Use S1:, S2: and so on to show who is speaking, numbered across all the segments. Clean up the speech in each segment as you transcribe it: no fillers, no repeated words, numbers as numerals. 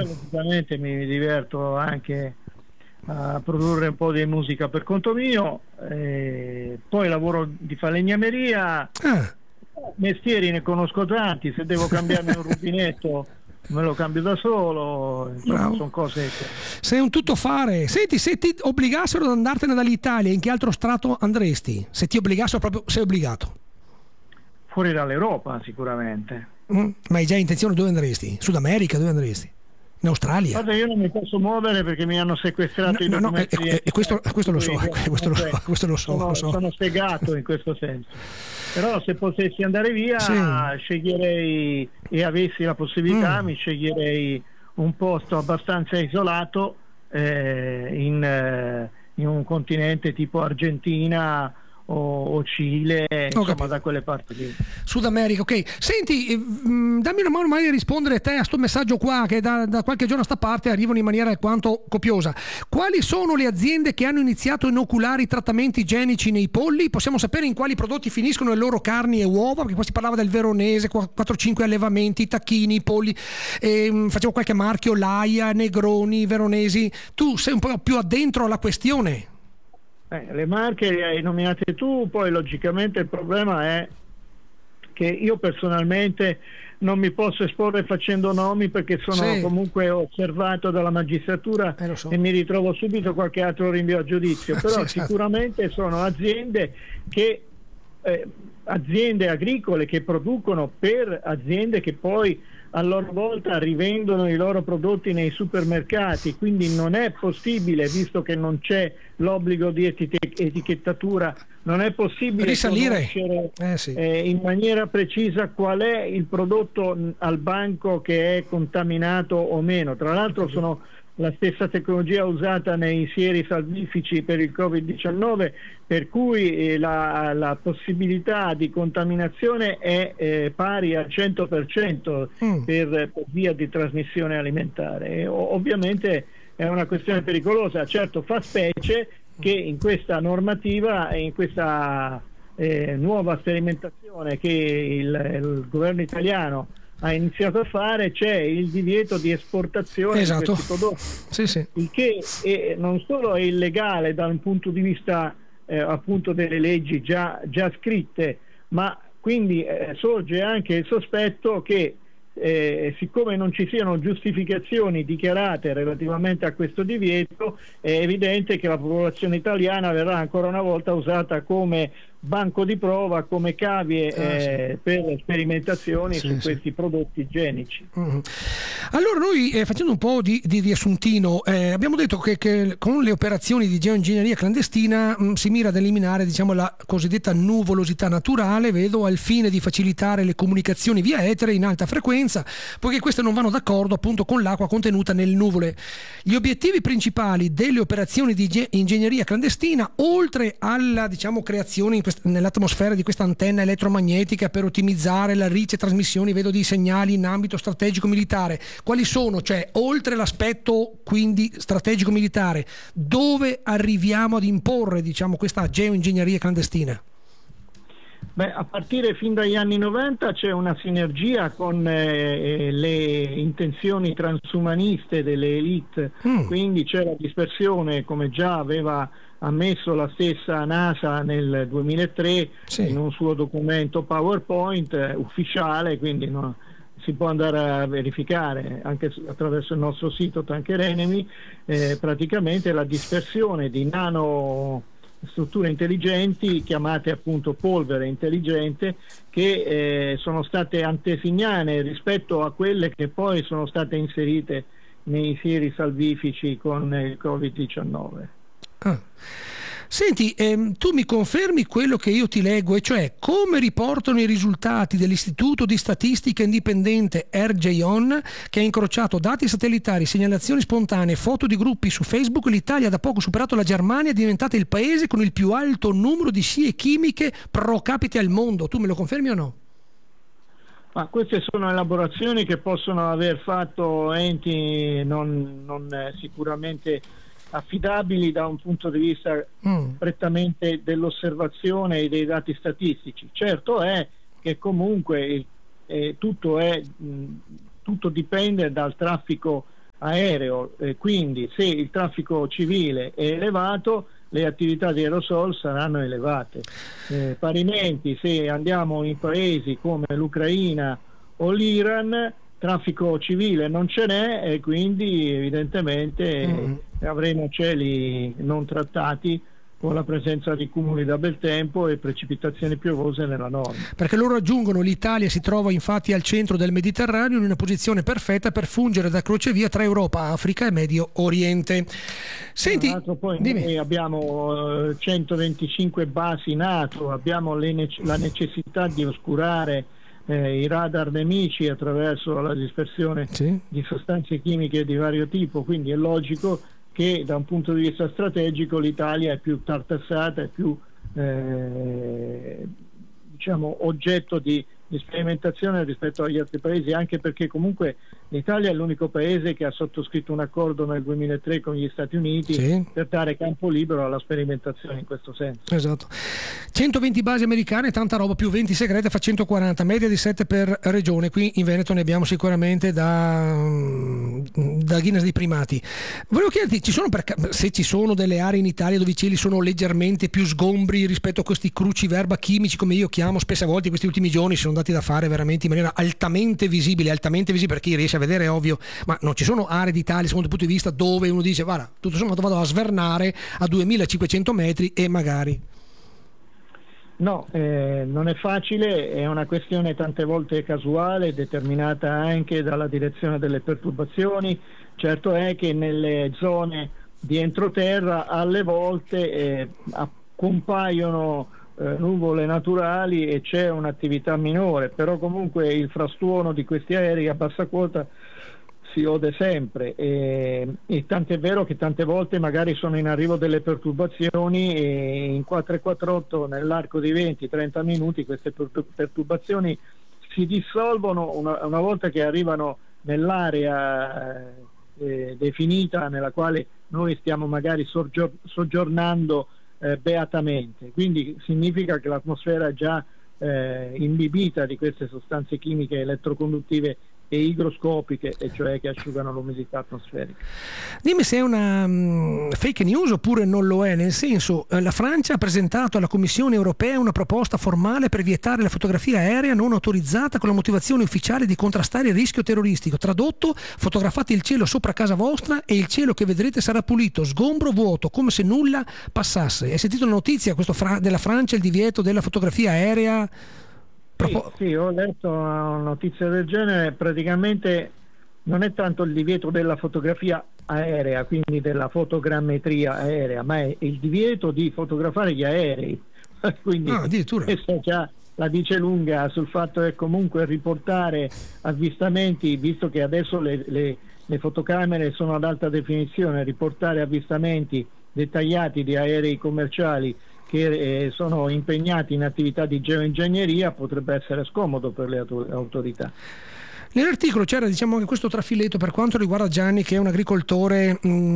S1: poi logicamente mi diverto anche a produrre un po' di musica per conto mio, poi lavoro di falegnameria, mestieri ne conosco tanti, se devo cambiarmi un rubinetto me lo cambio da solo, insomma sono cose che...
S2: Sei un tuttofare. Senti, se ti obbligassero ad andartene dall'Italia, in che altro strato andresti? Se ti obbligassero proprio, sei obbligato?
S1: Fuori dall'Europa sicuramente.
S2: Ma hai già intenzione dove andresti? Sud America, dove andresti? In Australia?
S1: Guarda, io non mi posso muovere perché mi hanno sequestrato i documenti.
S2: Questo lo so, questo lo so.
S1: Sono spiegato in questo senso. Però se potessi andare via, sceglierei, e avessi la possibilità, mi sceglierei un posto abbastanza isolato in un continente tipo Argentina o Cile, insomma da quelle parti lì.
S2: Sud America, ok. Senti, dammi una mano magari a rispondere te a sto messaggio qua che da qualche giorno a sta parte arrivano in maniera alquanto copiosa. Quali sono le aziende che hanno iniziato a inoculare i trattamenti igienici nei polli? Possiamo sapere in quali prodotti finiscono le loro carni e uova? Perché poi si parlava del veronese, 4-5 allevamenti, tacchini, polli, facevo qualche marchio, Laia, Negroni, Veronesi. Tu sei un po' più addentro alla questione.
S1: Le marche le hai nominate tu, poi logicamente il problema è che io personalmente non mi posso esporre facendo nomi perché sono comunque osservato dalla magistratura e mi ritrovo subito qualche altro rinvio a giudizio, però sicuramente sono aziende agricole che producono per aziende che poi a loro volta rivendono i loro prodotti nei supermercati, quindi non è possibile, visto che non c'è l'obbligo di etichettatura, non è possibile conoscere in maniera precisa qual è il prodotto al banco che è contaminato o meno. Tra l'altro sono la stessa tecnologia usata nei sieri salvifici per il Covid-19, per cui la possibilità di contaminazione è pari al 100% per via di trasmissione alimentare. Ovviamente è una questione pericolosa, certo fa specie che in questa normativa e in questa nuova sperimentazione che il governo italiano ha iniziato a fare c'è il divieto di esportazione di questi prodotti, il che non solo è illegale da un punto di vista appunto delle leggi già scritte, ma quindi sorge anche il sospetto che siccome non ci siano giustificazioni dichiarate relativamente a questo divieto, è evidente che la popolazione italiana verrà ancora una volta usata come banco di prova, come cavie per sperimentazioni su questi prodotti igienici.
S2: Allora noi facendo un po' di riassuntino, abbiamo detto che con le operazioni di geoingegneria clandestina si mira ad eliminare, diciamo, la cosiddetta nuvolosità naturale, vedo, al fine di facilitare le comunicazioni via etere in alta frequenza, poiché queste non vanno d'accordo appunto con l'acqua contenuta nelle nuvole. Gli obiettivi principali delle operazioni di ingegneria clandestina, oltre alla, diciamo, creazione nell'atmosfera di questa antenna elettromagnetica per ottimizzare la riccia trasmissioni, vedo, di segnali in ambito strategico militare, quali sono? Cioè, oltre l'aspetto quindi strategico militare, dove arriviamo ad imporre, diciamo, questa geoingegneria clandestina?
S1: A partire fin dagli anni 90 c'è una sinergia con le intenzioni transumaniste delle elite, quindi c'è la dispersione, come già aveva ammesso la stessa NASA nel 2003 in un suo documento PowerPoint ufficiale, quindi si può andare a verificare anche attraverso il nostro sito Tanker Enemy, praticamente la dispersione di nano strutture intelligenti chiamate appunto polvere intelligente, che sono state antesignane rispetto a quelle che poi sono state inserite nei sieri salvifici con il Covid-19.
S2: Senti, tu mi confermi quello che io ti leggo, e cioè come riportano i risultati dell'Istituto di Statistica Indipendente RJON, che ha incrociato dati satellitari, segnalazioni spontanee, foto di gruppi su Facebook, l'Italia ha da poco superato la Germania, è diventata il paese con il più alto numero di scie chimiche pro capite al mondo. Tu me lo confermi o no?
S1: Ma queste sono elaborazioni che possono aver fatto enti non sicuramente affidabili da un punto di vista prettamente dell'osservazione e dei dati statistici. Certo è che comunque tutto dipende dal traffico aereo, quindi se il traffico civile è elevato, le attività di aerosol saranno elevate. Parimenti, se andiamo in paesi come l'Ucraina o l'Iran, traffico civile non ce n'è e quindi evidentemente avremo cieli non trattati, con la presenza di cumuli da bel tempo e precipitazioni piovose nella norma.
S2: Perché loro aggiungono: l'Italia si trova infatti al centro del Mediterraneo, in una posizione perfetta per fungere da crocevia tra Europa, Africa e Medio Oriente. Senti,
S1: poi noi abbiamo 125 basi NATO, abbiamo la necessità di oscurare i radar nemici attraverso la dispersione di sostanze chimiche di vario tipo, quindi è logico che da un punto di vista strategico l'Italia è più tartassata, è più oggetto di sperimentazione rispetto agli altri paesi, anche perché comunque l'Italia è l'unico paese che ha sottoscritto un accordo nel 2003 con gli Stati Uniti per dare campo libero alla sperimentazione in questo senso.
S2: Esatto. 120 basi americane, tanta roba, più 20 segrete, fa 140, media di 7 per regione. Qui in Veneto ne abbiamo sicuramente da Guinness dei primati. Volevo chiederti, se ci sono delle aree in Italia dove i cieli sono leggermente più sgombri rispetto a questi cruciverba chimici, come io chiamo spesse volte questi ultimi giorni, sono dati da fare veramente in maniera altamente visibile per chi riesce a vedere, è ovvio, ma non ci sono aree d'Italia secondo il punto di vista dove uno dice guarda, tutto sommato vado a svernare a 2500 metri e magari...
S1: No, non è facile, è una questione tante volte casuale, determinata anche dalla direzione delle perturbazioni. Certo è che nelle zone di entroterra alle volte compaiono nuvole naturali e c'è un'attività minore, però comunque il frastuono di questi aerei a bassa quota si ode sempre e tant'è vero che tante volte magari sono in arrivo delle perturbazioni e in 448 nell'arco di 20-30 minuti queste perturbazioni si dissolvono una volta che arrivano nell'area definita nella quale noi stiamo magari soggiornando beatamente, quindi significa che l'atmosfera è già imbibita di queste sostanze chimiche elettroconduttive e igroscopiche, e cioè che asciugano l'umidità atmosferica.
S2: Dimmi se è una fake news oppure non lo è, nel senso, la Francia ha presentato alla Commissione europea una proposta formale per vietare la fotografia aerea non autorizzata con la motivazione ufficiale di contrastare il rischio terroristico. Tradotto: fotografate il cielo sopra casa vostra e il cielo che vedrete sarà pulito, sgombro, vuoto, come se nulla passasse. Hai sentito la notizia della Francia, il divieto della fotografia aerea?
S1: Sì, ho letto una notizia del genere. Praticamente non è tanto il divieto della fotografia aerea, quindi della fotogrammetria aerea, ma è il divieto di fotografare gli aerei. Quindi questa già la dice lunga sul fatto che comunque riportare avvistamenti, visto che adesso le fotocamere sono ad alta definizione, riportare avvistamenti dettagliati di aerei commerciali che sono impegnati in attività di geoingegneria potrebbe essere scomodo per le autorità.
S2: Nell'articolo c'era anche questo trafiletto per quanto riguarda Gianni, che è un agricoltore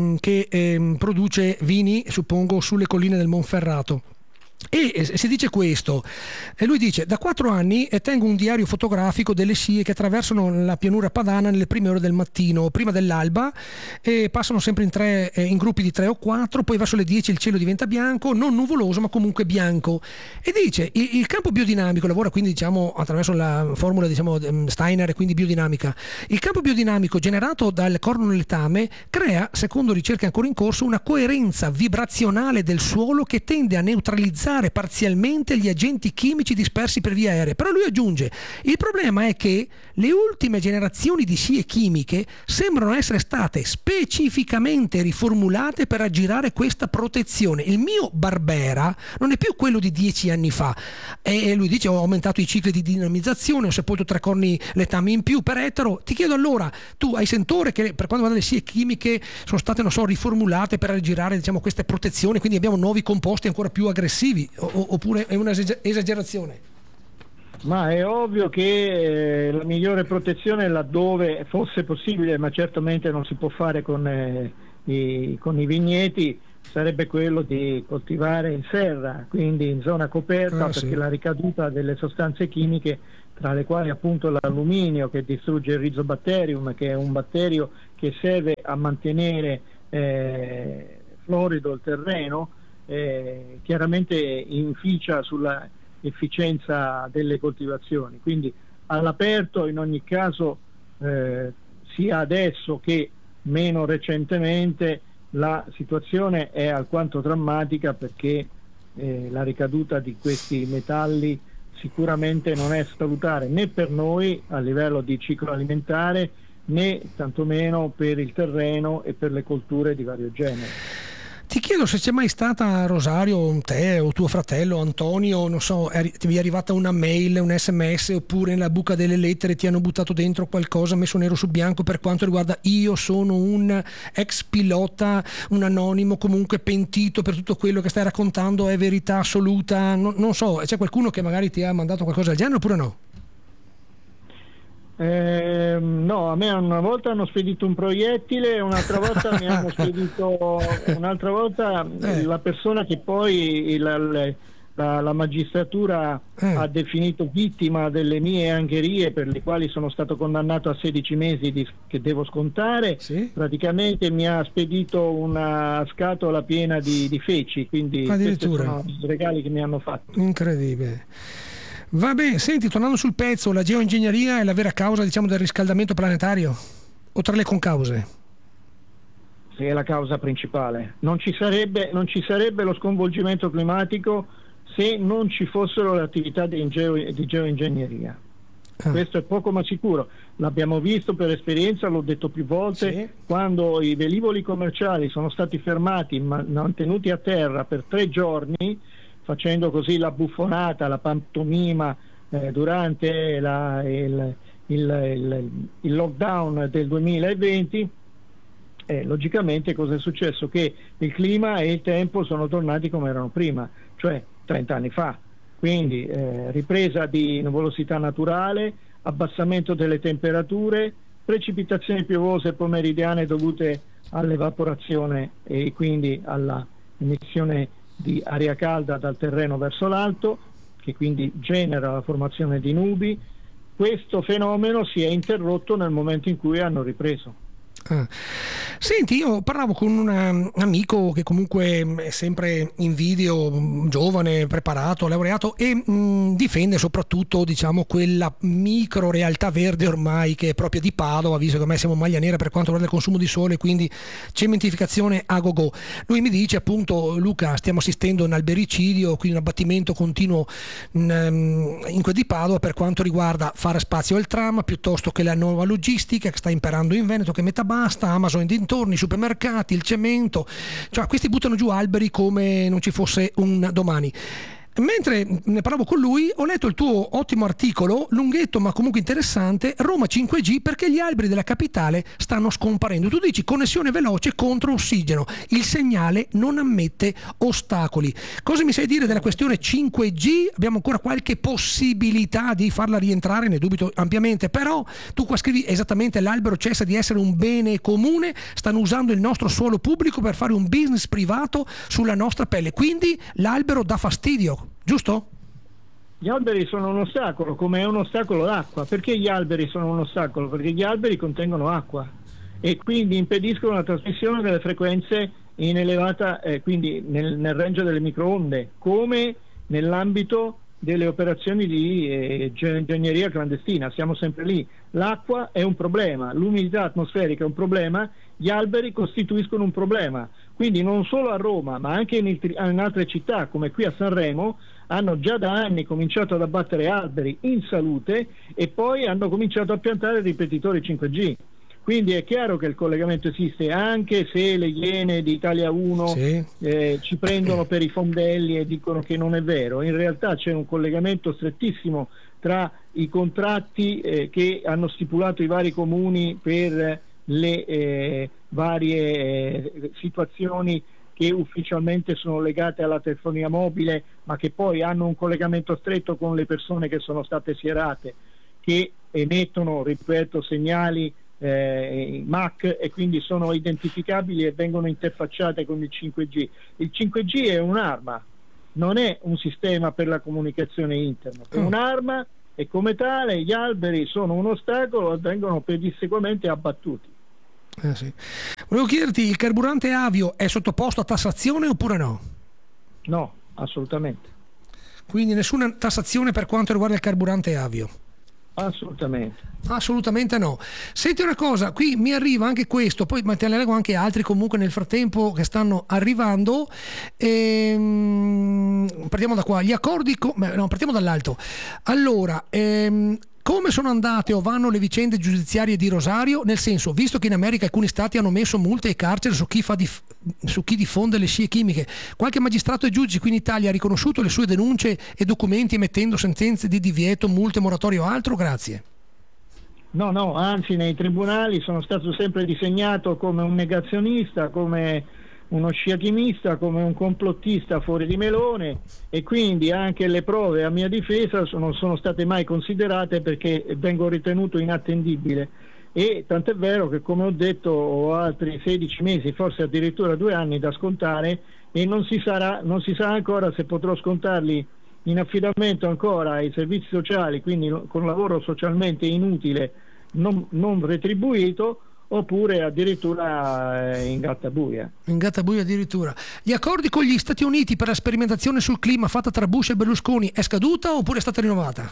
S2: che produce vini, suppongo, sulle colline del Monferrato. E si dice questo, e lui dice: da 4 anni tengo un diario fotografico delle scie che attraversano la pianura padana nelle prime ore del mattino, prima dell'alba, e passano sempre in gruppi di 3 o 4, poi verso le 10 il cielo diventa bianco, non nuvoloso ma comunque bianco, e dice il campo biodinamico, lavora quindi attraverso la formula Steiner, e quindi biodinamica. Il campo biodinamico generato dal corno letame crea, secondo ricerche ancora in corso, una coerenza vibrazionale del suolo che tende a neutralizzare parzialmente gli agenti chimici dispersi per via aerea. Però lui aggiunge: il problema è che le ultime generazioni di scie chimiche sembrano essere state specificamente riformulate per aggirare questa protezione. Il mio Barbera non è più quello di 10 anni fa, e lui dice: ho aumentato i cicli di dinamizzazione, ho sepolto 3 corni letami in più per ettaro. Ti chiedo allora, tu hai sentore che per quanto riguarda le scie chimiche sono state, riformulate per aggirare queste protezioni, quindi abbiamo nuovi composti ancora più aggressivi? Oppure è un'esagerazione?
S1: Ma è ovvio che la migliore protezione, laddove fosse possibile, ma certamente non si può fare con i vigneti, sarebbe quello di coltivare in serra, quindi in zona coperta, perché la ricaduta delle sostanze chimiche tra le quali appunto l'alluminio, che distrugge il Rhizobatterium, che è un batterio che serve a mantenere florido il terreno, chiaramente inficia sulla efficienza delle coltivazioni. Quindi all'aperto in ogni caso, sia adesso che meno recentemente, la situazione è alquanto drammatica, perché la ricaduta di questi metalli sicuramente non è salutare né per noi a livello di ciclo alimentare, né tantomeno per il terreno e per le colture di vario genere.
S2: Ti chiedo se c'è mai stata, Rosario, te o tuo fratello Antonio, non so, ti è arrivata una mail, un SMS, oppure nella buca delle lettere ti hanno buttato dentro qualcosa messo nero su bianco per quanto riguarda io sono un ex pilota, un anonimo, comunque pentito per tutto quello che stai raccontando, è verità assoluta, non so, c'è qualcuno che magari ti ha mandato qualcosa del genere oppure no?
S1: No, a me una volta hanno spedito un proiettile, un'altra volta mi hanno spedito, un'altra volta la persona che poi la magistratura ha definito vittima delle mie angherie, per le quali sono stato condannato a 16 mesi che devo scontare, sì? Praticamente mi ha spedito una scatola piena di feci, quindi questi sono i regali che mi hanno fatto.
S2: Incredibile. Va bene, senti, tornando sul pezzo, la geoingegneria è la vera causa, diciamo, del riscaldamento planetario? O tra le concause?
S1: Sì, è la causa principale. Non ci sarebbe lo sconvolgimento climatico se non ci fossero le attività di geoingegneria. Questo è poco ma sicuro. L'abbiamo visto per esperienza, l'ho detto più volte, sì? Quando i velivoli commerciali sono stati fermati, mantenuti a terra per 3 giorni, facendo così la buffonata, la pantomima durante il lockdown del 2020, logicamente cosa è successo? Che il clima e il tempo sono tornati come erano prima, cioè 30 anni fa. Quindi ripresa di nuvolosità naturale, abbassamento delle temperature, precipitazioni piovose pomeridiane dovute all'evaporazione e quindi alla emissione di aria calda dal terreno verso l'alto, che quindi genera la formazione di nubi. Questo fenomeno si è interrotto nel momento in cui hanno ripreso.
S2: Senti, io parlavo con un amico che comunque è sempre in video, giovane, preparato, laureato e difende soprattutto, diciamo, quella micro realtà verde ormai che è propria di Padova, visto che ormai siamo maglia nera per quanto riguarda il consumo di sole, quindi cementificazione a go-go. Lui mi dice appunto: Luca, stiamo assistendo a un albericidio, quindi un abbattimento continuo in quel di Padova per quanto riguarda fare spazio al tram, piuttosto che la nuova logistica che sta imperando in Veneto, che metà basta, Amazon e dintorni, i supermercati, il cemento, cioè questi buttano giù alberi come non ci fosse un domani. Mentre ne parlavo con lui, ho letto il tuo ottimo articolo, lunghetto ma comunque interessante, Roma 5G, perché gli alberi della capitale stanno scomparendo. Tu dici connessione veloce contro ossigeno, il segnale non ammette ostacoli. Cosa mi sai dire della questione 5G? Abbiamo ancora qualche possibilità di farla rientrare, ne dubito ampiamente, però tu qua scrivi esattamente: l'albero cessa di essere un bene comune, stanno usando il nostro suolo pubblico per fare un business privato sulla nostra pelle, quindi l'albero dà fastidio. Giusto?
S1: Gli alberi sono un ostacolo, come è un ostacolo l'acqua. Perché gli alberi sono un ostacolo? Perché gli alberi contengono acqua e quindi impediscono la trasmissione delle frequenze in elevata, quindi nel range delle microonde, come nell'ambito delle operazioni di geoingegneria clandestina. Siamo sempre lì. L'acqua è un problema, l'umidità atmosferica è un problema, gli alberi costituiscono un problema. Quindi non solo a Roma, ma anche in altre città, come qui a Sanremo, hanno già da anni cominciato ad abbattere alberi in salute e poi hanno cominciato a piantare ripetitori 5G. Quindi è chiaro che il collegamento esiste, anche se le Iene di Italia 1 sì, ci prendono per i fondelli e dicono che non è vero. In realtà c'è un collegamento strettissimo tra i contratti che hanno stipulato i vari comuni per le varie situazioni che ufficialmente sono legate alla telefonia mobile, ma che poi hanno un collegamento stretto con le persone che sono state sierate, che emettono, ripeto, segnali MAC e quindi sono identificabili e vengono interfacciate con il 5G. Il 5G è un'arma, non è un sistema per la comunicazione internet, è un'arma e come tale gli alberi sono un ostacolo e vengono pedissequamente abbattuti.
S2: Sì. Volevo chiederti, il carburante avio è sottoposto a tassazione oppure no?
S1: No, assolutamente.
S2: Quindi nessuna tassazione per quanto riguarda il carburante avio? Assolutamente no. Senti una cosa, qui mi arriva anche questo, poi te ne leggo anche altri comunque nel frattempo che stanno arrivando. Partiamo da qua, gli accordi partiamo dall'alto. Allora, come sono andate o vanno le vicende giudiziarie di Rosario? Nel senso, visto che in America alcuni stati hanno messo multe e carceri su chi diffonde le scie chimiche, qualche magistrato e giudice qui in Italia ha riconosciuto le sue denunce e documenti emettendo sentenze di divieto, multe, moratorie o altro? Grazie.
S1: No, anzi nei tribunali sono stato sempre disegnato come un negazionista, come uno sciachimista, come un complottista fuori di melone, e quindi anche le prove a mia difesa non sono state mai considerate perché vengo ritenuto inattendibile, e tant'è vero che, come ho detto, ho altri 16 mesi, forse addirittura 2 anni da scontare, e non si sa ancora se potrò scontarli in affidamento ancora ai servizi sociali, quindi con lavoro socialmente inutile, non retribuito, oppure addirittura in gattabuia.
S2: In gattabuia addirittura. Gli accordi con gli Stati Uniti per la sperimentazione sul clima fatta tra Bush e Berlusconi è scaduta oppure è stata rinnovata?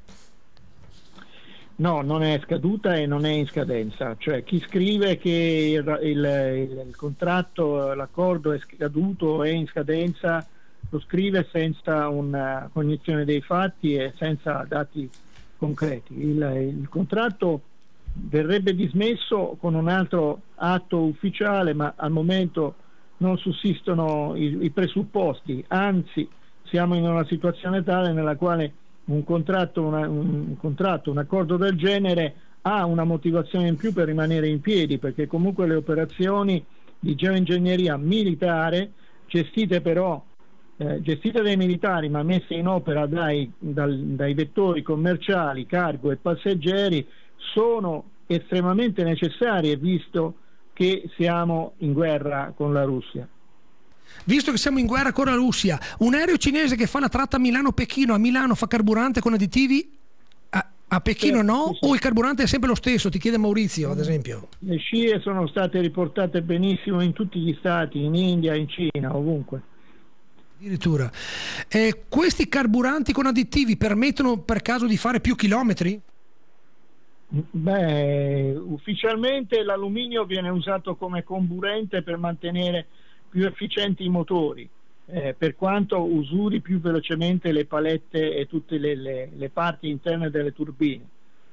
S1: No, non è scaduta e non è in scadenza. Cioè, chi scrive che il contratto, l'accordo è scaduto o è in scadenza, lo scrive senza una cognizione dei fatti e senza dati concreti. Il contratto verrebbe dismesso con un altro atto ufficiale, ma al momento non sussistono i presupposti, anzi siamo in una situazione tale nella quale un accordo del genere ha una motivazione in più per rimanere in piedi, perché comunque le operazioni di geoingegneria militare gestite dai militari ma messe in opera dai vettori commerciali, cargo e passeggeri, sono estremamente necessarie, visto che siamo in guerra con la Russia.
S2: Visto che siamo in guerra con la Russia, un aereo cinese che fa la tratta Milano-Pechino, a Milano fa carburante con additivi, a Pechino certo, no? Sì. O il carburante è sempre lo stesso? Ti chiede Maurizio, ad esempio.
S1: Le scie sono state riportate benissimo in tutti gli stati, in India, in Cina, ovunque.
S2: Addirittura. Questi carburanti con additivi permettono per caso di fare più chilometri?
S1: Beh, ufficialmente l'alluminio viene usato come comburente per mantenere più efficienti i motori, per quanto usuri più velocemente le palette e tutte le parti interne delle turbine.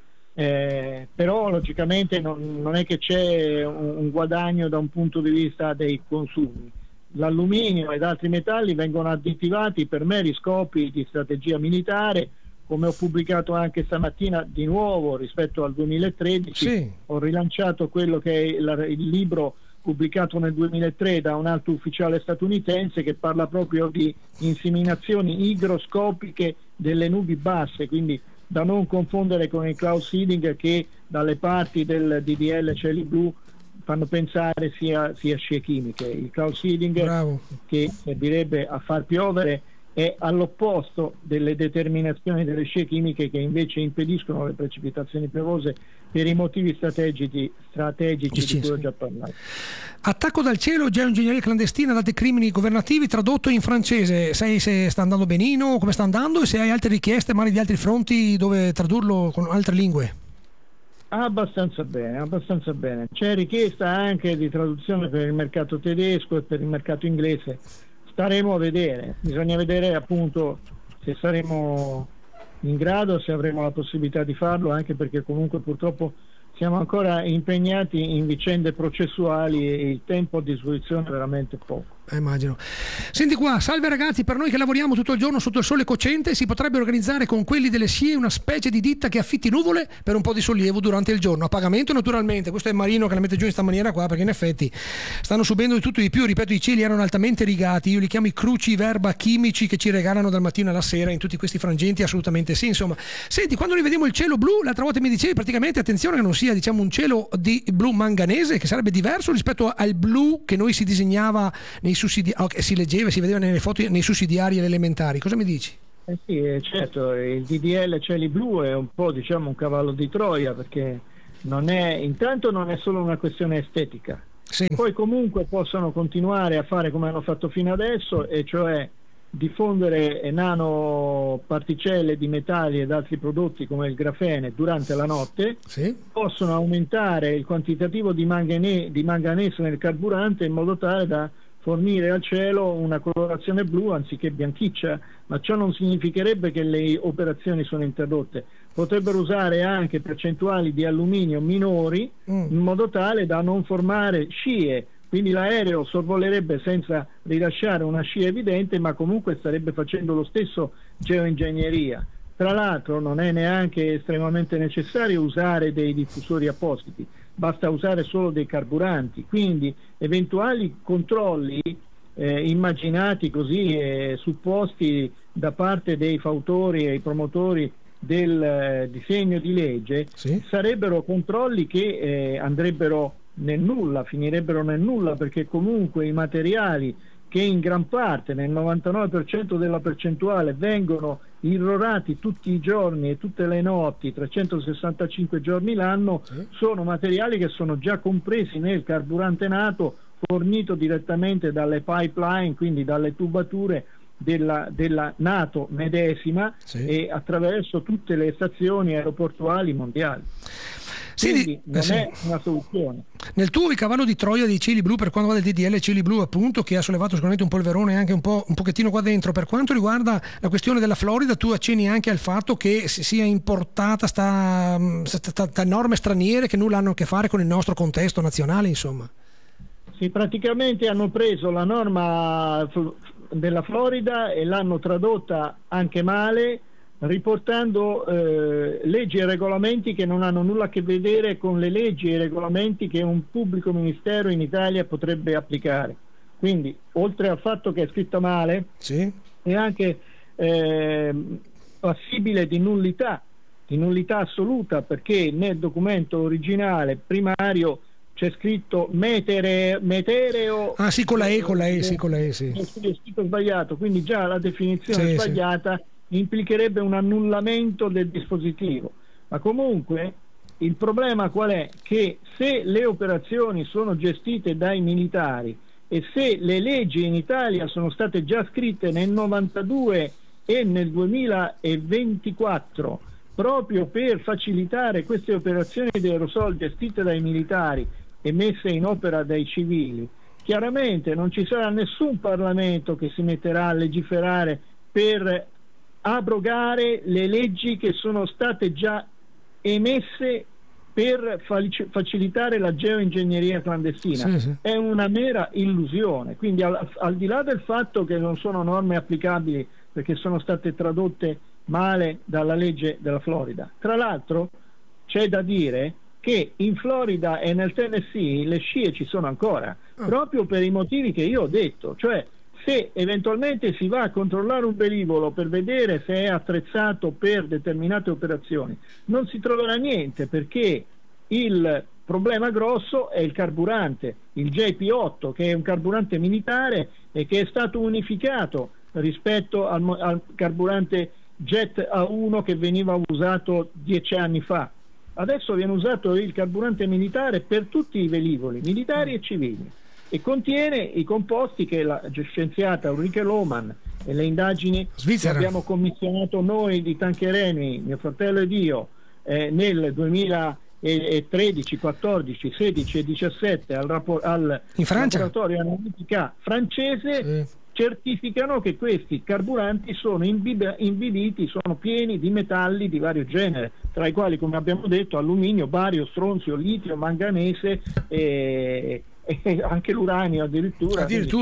S1: Però logicamente non è che c'è un guadagno da un punto di vista dei consumi. L'alluminio ed altri metalli vengono additivati per meri scopi di strategia militare, come ho pubblicato anche stamattina di nuovo rispetto al 2013. Sì. Ho rilanciato quello che è il libro pubblicato nel 2003 da un alto ufficiale statunitense, che parla proprio di inseminazioni igroscopiche delle nubi basse, quindi da non confondere con il cloud seeding, che dalle parti del DDL cieli blu fanno pensare sia scie chimiche. Il cloud seeding, bravo, che servirebbe a far piovere, è all'opposto delle determinazioni delle scie chimiche, che invece impediscono le precipitazioni piovose per i motivi strategici di cui ho già parlato.
S2: Attacco dal cielo, geoingegneria clandestina, dati crimini governativi, tradotto in francese. Sai se sta andando benino, come sta andando, e se hai altre richieste magari di altri fronti dove tradurlo con altre lingue?
S1: Abbastanza bene. C'è richiesta anche di traduzione per il mercato tedesco e per il mercato inglese. Staremo a vedere, bisogna vedere appunto se saremo in grado, se avremo la possibilità di farlo, anche perché comunque purtroppo siamo ancora impegnati in vicende processuali e il tempo a disposizione è veramente poco.
S2: Immagino. Senti qua, salve ragazzi, per noi che lavoriamo tutto il giorno sotto il sole cocente si potrebbe organizzare con quelli delle SCIE una specie di ditta che affitti nuvole per un po' di sollievo durante il giorno, a pagamento naturalmente. Questo è Marino che la mette giù in sta maniera qua, perché in effetti stanno subendo di tutto di più. Ripeto, i cieli erano altamente rigati, io li chiamo i cruci verba chimici che ci regalano dal mattino alla sera in tutti questi frangenti, assolutamente sì. Insomma, senti, quando noi vediamo il cielo blu, l'altra volta mi dicevi praticamente attenzione che non sia, diciamo, un cielo di blu manganese, che sarebbe diverso rispetto al blu che noi si disegnava nei sussidi, si leggeva, si vedeva nelle foto nei sussidiari elementari. Cosa mi dici?
S1: Sì, certo, il DDL cieli blu è un po', diciamo, un cavallo di Troia, perché intanto non è solo una questione estetica.
S2: Sì.
S1: Poi comunque possono continuare a fare come hanno fatto fino adesso, e cioè diffondere nanoparticelle di metalli ed altri prodotti come il grafene durante la notte.
S2: Sì.
S1: Possono aumentare il quantitativo di manganese nel carburante in modo tale da fornire al cielo una colorazione blu anziché bianchiccia, ma ciò non significherebbe che le operazioni sono interrotte. Potrebbero usare anche percentuali di alluminio minori in modo tale da non formare scie, quindi l'aereo sorvolerebbe senza rilasciare una scia evidente, ma comunque starebbe facendo lo stesso geoingegneria. Tra l'altro non è neanche estremamente necessario usare dei diffusori appositi, basta usare solo dei carburanti, quindi eventuali controlli immaginati così, supposti da parte dei fautori e i promotori del disegno di legge,
S2: sì,
S1: sarebbero controlli che andrebbero nel nulla, finirebbero nel nulla, perché comunque i materiali che in gran parte, nel 99% della percentuale, vengono irrorati tutti i giorni e tutte le notti, 365 giorni l'anno,
S2: sì,
S1: sono materiali che sono già compresi nel carburante nato, fornito direttamente dalle pipeline, quindi dalle tubature della NATO medesima,
S2: sì,
S1: e attraverso tutte le stazioni aeroportuali mondiali. Quindi non è una soluzione.
S2: Nel tuo il cavallo di Troia dei cieli blu, per quanto riguarda il DDL cieli blu, appunto, che ha sollevato sicuramente un polverone anche un pochettino qua dentro, per quanto riguarda la questione della Florida, tu accenni anche al fatto che sia importata sta norme straniere che nulla hanno a che fare con il nostro contesto nazionale, insomma.
S1: Sì, praticamente hanno preso la norma della Florida e l'hanno tradotta anche male, riportando leggi e regolamenti che non hanno nulla a che vedere con le leggi e i regolamenti che un pubblico ministero in Italia potrebbe applicare. Quindi, oltre al fatto che è scritta male,
S2: sì,
S1: è anche passibile di nullità assoluta, perché nel documento originale primario c'è scritto metereo.
S2: Ah sì, con la E, sì.
S1: È scritto sbagliato, quindi già la definizione sbagliata, sì, implicherebbe un annullamento del dispositivo. Ma comunque il problema qual è? Che se le operazioni sono gestite dai militari e se le leggi in Italia sono state già scritte nel 92 e nel 2024 proprio per facilitare queste operazioni di aerosol gestite dai militari e messe in opera dai civili, chiaramente non ci sarà nessun Parlamento che si metterà a legiferare per abrogare le leggi che sono state già emesse per facilitare la geoingegneria clandestina.
S2: Sì, sì.
S1: È una mera illusione. Quindi al di là del fatto che non sono norme applicabili perché sono state tradotte male dalla legge della Florida, tra l'altro c'è da dire che in Florida e nel Tennessee le scie ci sono ancora, proprio per i motivi che io ho detto, cioè se eventualmente si va a controllare un velivolo per vedere se è attrezzato per determinate operazioni, non si troverà niente, perché il problema grosso è il carburante, il JP8, che è un carburante militare e che è stato unificato rispetto al carburante Jet A1 che veniva usato 10 anni fa. Adesso viene usato il carburante militare per tutti i velivoli, militari e civili, e contiene i composti che la scienziata Ulrike Lohmann e le indagini
S2: Svizzera
S1: che abbiamo commissionato noi di Tanchereni, mio fratello ed io, nel 2013, 14, 16 e 17 al
S2: in Francia,
S1: laboratorio analitica francese,
S2: sì,
S1: certificano che questi carburanti sono imbibiti, sono pieni di metalli di vario genere, tra i quali, come abbiamo detto, alluminio, bario, stronzio, litio, manganese e anche l'uranio addirittura.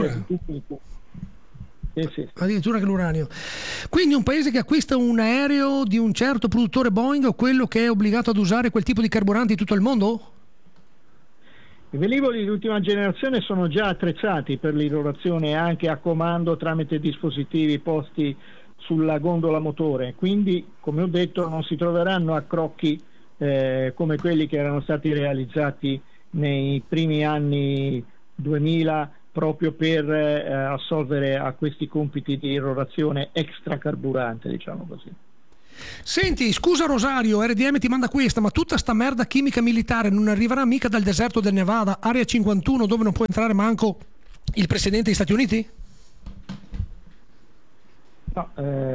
S1: Sì.
S2: Addirittura anche l'uranio. Quindi un paese che acquista un aereo di un certo produttore Boeing o quello che è obbligato ad usare quel tipo di carburanti in tutto il mondo?
S1: I velivoli di ultima generazione sono già attrezzati per l'irrorazione anche a comando tramite dispositivi posti sulla gondola motore, quindi, come ho detto, non si troveranno accrocchi come quelli che erano stati realizzati nei primi anni 2000 proprio per assolvere a questi compiti di irrorazione extracarburante, diciamo così.
S2: Senti, scusa Rosario, RDM ti manda questa, ma tutta sta merda chimica militare non arriverà mica dal deserto del Nevada, area 51, dove non può entrare manco il presidente degli Stati Uniti?
S1: No,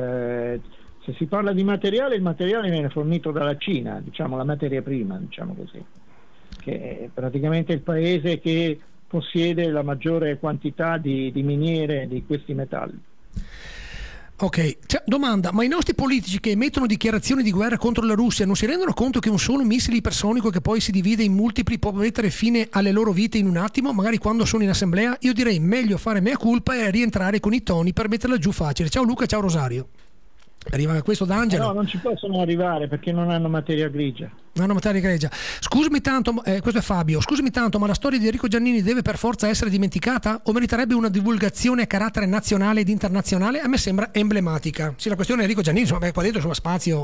S1: se si parla di materiale, il materiale viene fornito dalla Cina, diciamo la materia prima, diciamo così, che è praticamente il paese che possiede la maggiore quantità di miniere di questi metalli.
S2: Ok, domanda, ma i nostri politici che emettono dichiarazioni di guerra contro la Russia non si rendono conto che un solo missile ipersonico che poi si divide in multipli può mettere fine alle loro vite in un attimo, magari quando sono in assemblea? Io direi meglio fare mea culpa e rientrare con i toni per metterla giù facile. Ciao Luca, ciao Rosario. Arriva questo d'Angelo.
S1: No, non ci possono arrivare perché non hanno materia grigia.
S2: Non hanno materia grigia. Scusami tanto, questo è Fabio. Scusami tanto, ma la storia di Enrico Giannini deve per forza essere dimenticata o meriterebbe una divulgazione a carattere nazionale ed internazionale? A me sembra emblematica. Sì, la questione di Enrico Giannini, insomma, qua dentro insomma spazio.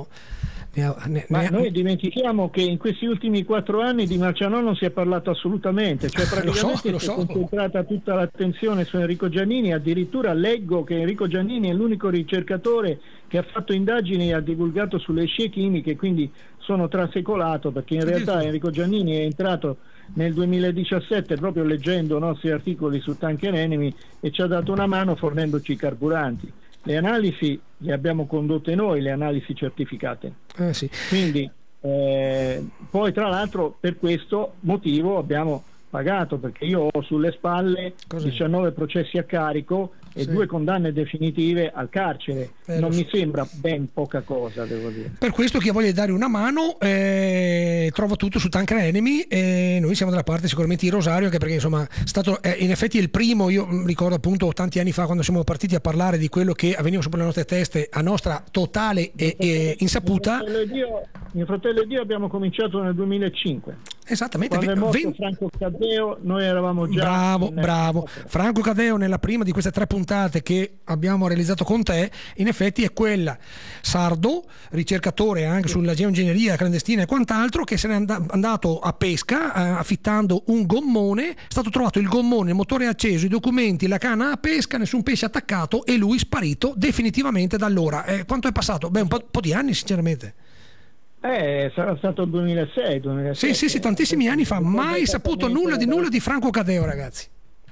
S1: Noi dimentichiamo che in questi ultimi 4 anni di Marcianò non si è parlato assolutamente, cioè praticamente si è concentrata tutta l'attenzione su Enrico Giannini. Addirittura leggo che Enrico Giannini è l'unico ricercatore che ha fatto indagini e ha divulgato sulle scie chimiche, quindi sono trasecolato, perché in realtà Enrico Giannini è entrato nel 2017 proprio leggendo i nostri articoli su Tanker Enemy e ci ha dato una mano fornendoci i carburanti. Le analisi le abbiamo condotte noi, le analisi certificate.
S2: Sì.
S1: Quindi poi tra l'altro per questo motivo abbiamo pagato, perché io ho sulle spalle 19 processi a carico e 2 condanne definitive al carcere. Non mi sembra ben poca cosa, devo dire.
S2: Per questo chi ha voglia di dare una mano trova tutto su Tanker Enemy e noi siamo dalla parte sicuramente di Rosario, anche perché insomma è stato in effetti il primo. Io ricordo appunto tanti anni fa quando siamo partiti a parlare di quello che avveniva sopra le nostre teste a nostra totale insaputa.
S1: Mio fratello ed io abbiamo cominciato nel 2005.
S2: Esattamente.
S1: Quando è morto Franco Caddeo noi eravamo già...
S2: Bravo. Franco Caddeo, nella prima di queste 3 puntate che abbiamo realizzato con te, in effetti è quella sardo, ricercatore anche sulla geoingegneria clandestina e quant'altro, che se n'è andato a pesca affittando un gommone. È stato trovato il gommone, il motore acceso, i documenti, la canna a pesca, nessun pesce attaccato e lui sparito definitivamente da allora. Quanto è passato? Un po' di anni sinceramente.
S1: Sarà stato il 2006, 2007.
S2: Sì, tantissimi anni fa. Mai saputo nulla di Franco Caddeo, ragazzi.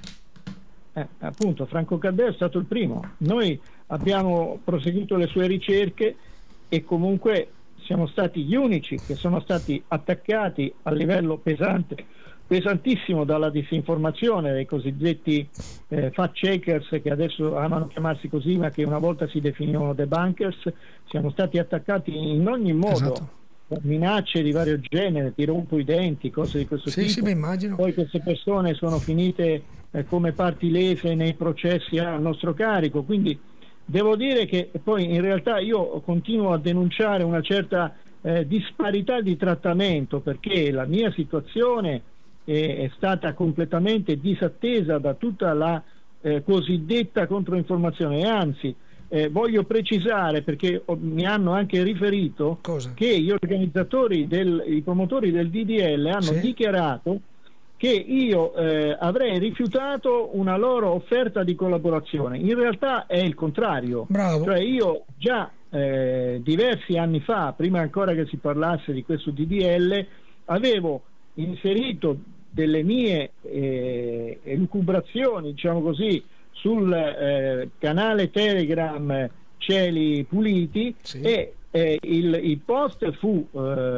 S1: Appunto, Franco Caddeo è stato il primo. Noi abbiamo proseguito le sue ricerche e comunque siamo stati gli unici che sono stati attaccati a livello pesantissimo dalla disinformazione, dei cosiddetti fact checkers, che adesso amano chiamarsi così ma che una volta si definivano debunkers. Siamo stati attaccati in ogni modo.
S2: Esatto.
S1: Minacce di vario genere, ti rompo i denti, cose di questo tipo.
S2: Sì, immagino.
S1: Poi queste persone sono finite come parti lese nei processi a nostro carico, quindi devo dire che poi in realtà io continuo a denunciare una certa disparità di trattamento, perché la mia situazione è stata completamente disattesa da tutta la cosiddetta controinformazione, e anzi voglio precisare, perché mi hanno anche riferito che gli organizzatori, i promotori del DDL hanno dichiarato che io avrei rifiutato una loro offerta di collaborazione. In realtà è il contrario.
S2: Bravo.
S1: Cioè io già diversi anni fa, prima ancora che si parlasse di questo DDL, avevo inserito delle mie elucubrazioni, diciamo così, sul canale Telegram Cieli Puliti, e il post fu